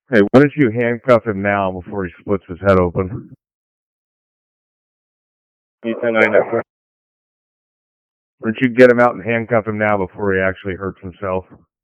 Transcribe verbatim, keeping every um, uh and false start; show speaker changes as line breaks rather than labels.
Hey, why don't you handcuff him now before he splits his head open? Why don't you get him out and handcuff him now before he actually hurts himself?